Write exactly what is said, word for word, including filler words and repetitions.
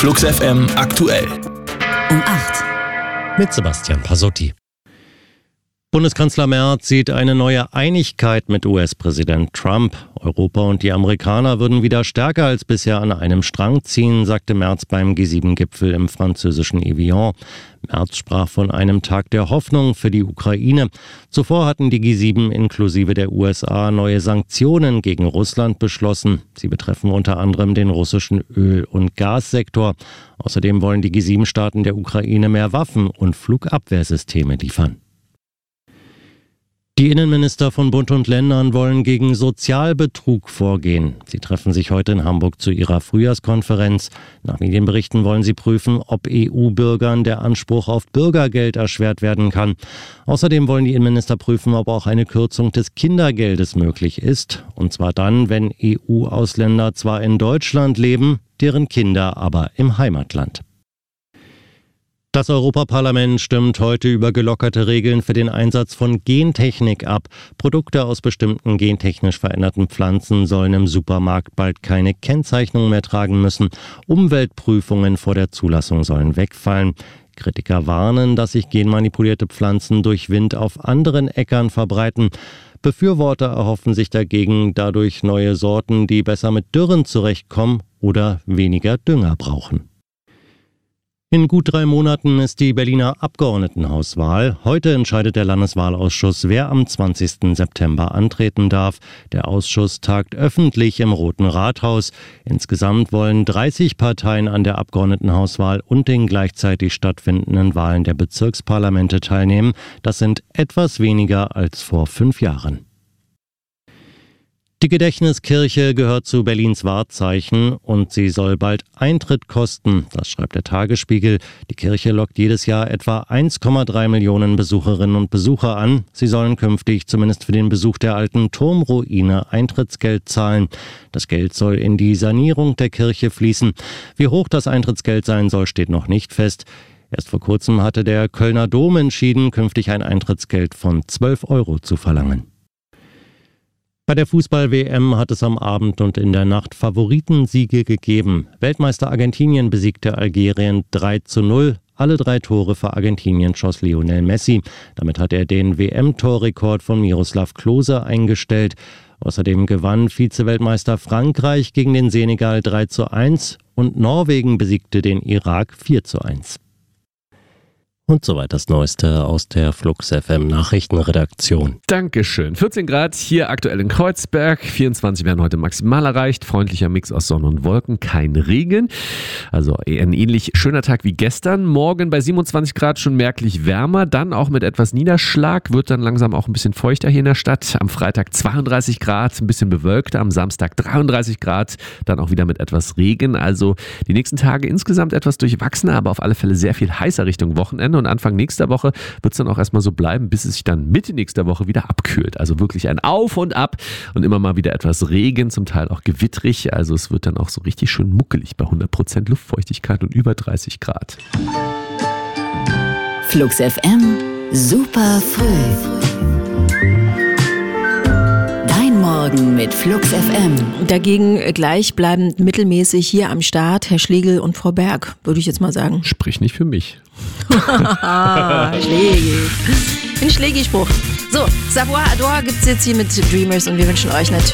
Flux F M aktuell. Um acht. Mit Sebastian Pasotti. Bundeskanzler Merz sieht eine neue Einigkeit mit U S-Präsident Trump. Europa und die Amerikaner würden wieder stärker als bisher an einem Strang ziehen, sagte Merz beim G sieben Gipfel im französischen Evian. Merz sprach von einem Tag der Hoffnung für die Ukraine. Zuvor hatten die G sieben inklusive der U S A neue Sanktionen gegen Russland beschlossen. Sie betreffen unter anderem den russischen Öl- und Gassektor. Außerdem wollen die G sieben Staaten der Ukraine mehr Waffen und Flugabwehrsysteme liefern. Die Innenminister von Bund und Ländern wollen gegen Sozialbetrug vorgehen. Sie treffen sich heute in Hamburg zu ihrer Frühjahrskonferenz. Nach Medienberichten wollen sie prüfen, ob E U-Bürgern der Anspruch auf Bürgergeld erschwert werden kann. Außerdem wollen die Innenminister prüfen, ob auch eine Kürzung des Kindergeldes möglich ist. Und zwar dann, wenn E U-Ausländer zwar in Deutschland leben, deren Kinder aber im Heimatland. Das Europaparlament stimmt heute über gelockerte Regeln für den Einsatz von Gentechnik ab. Produkte aus bestimmten gentechnisch veränderten Pflanzen sollen im Supermarkt bald keine Kennzeichnung mehr tragen müssen. Umweltprüfungen vor der Zulassung sollen wegfallen. Kritiker warnen, dass sich genmanipulierte Pflanzen durch Wind auf anderen Äckern verbreiten. Befürworter erhoffen sich dagegen dadurch neue Sorten, die besser mit Dürren zurechtkommen oder weniger Dünger brauchen. In gut drei Monaten ist die Berliner Abgeordnetenhauswahl. Heute entscheidet der Landeswahlausschuss, wer am zwanzigsten September antreten darf. Der Ausschuss tagt öffentlich im Roten Rathaus. Insgesamt wollen dreißig Parteien an der Abgeordnetenhauswahl und den gleichzeitig stattfindenden Wahlen der Bezirksparlamente teilnehmen. Das sind etwas weniger als vor fünf Jahren. Die Gedächtniskirche gehört zu Berlins Wahrzeichen und sie soll bald Eintritt kosten, das schreibt der Tagesspiegel. Die Kirche lockt jedes Jahr etwa eins Komma drei Millionen Besucherinnen und Besucher an. Sie sollen künftig zumindest für den Besuch der alten Turmruine Eintrittsgeld zahlen. Das Geld soll in die Sanierung der Kirche fließen. Wie hoch das Eintrittsgeld sein soll, steht noch nicht fest. Erst vor kurzem hatte der Kölner Dom entschieden, künftig ein Eintrittsgeld von zwölf Euro zu verlangen. Bei der Fußball-W M hat es am Abend und in der Nacht Favoritensiege gegeben. Weltmeister Argentinien besiegte Algerien drei zu null. Alle drei Tore für Argentinien schoss Lionel Messi. Damit hat er den W M-Torrekord von Miroslav Klose eingestellt. Außerdem gewann Vize-Weltmeister Frankreich gegen den Senegal drei zu eins und Norwegen besiegte den Irak vier zu eins. Und soweit das Neueste aus der Flux F M Nachrichtenredaktion. Dankeschön. vierzehn Grad hier aktuell in Kreuzberg. vierundzwanzig werden heute maximal erreicht. Freundlicher Mix aus Sonne und Wolken. Kein Regen. Also ein ähnlich schöner Tag wie gestern. Morgen bei siebenundzwanzig Grad schon merklich wärmer. Dann auch mit etwas Niederschlag. Wird dann langsam auch ein bisschen feuchter hier in der Stadt. Am Freitag zweiunddreißig Grad. Ein bisschen bewölkter. Am Samstag dreiunddreißig Grad. Dann auch wieder mit etwas Regen. Also die nächsten Tage insgesamt etwas durchwachsener, aber auf alle Fälle sehr viel heißer Richtung Wochenende. Und Anfang nächster Woche wird es dann auch erstmal so bleiben, bis es sich dann Mitte nächster Woche wieder abkühlt. Also wirklich ein Auf und Ab und immer mal wieder etwas Regen, zum Teil auch gewittrig. Also es wird dann auch so richtig schön muckelig bei hundert Prozent Luftfeuchtigkeit und über dreißig Grad. Flux F M, super früh. Morgen mit Flux F M. Dagegen gleichbleibend mittelmäßig hier am Start Herr Schlegel und Frau Berg, würde ich jetzt mal sagen. Sprich nicht für mich. Schlegel. Ein Schlegel-Spruch. So, Savoir Adore gibt es jetzt hier mit Dreamers und wir wünschen euch natürlich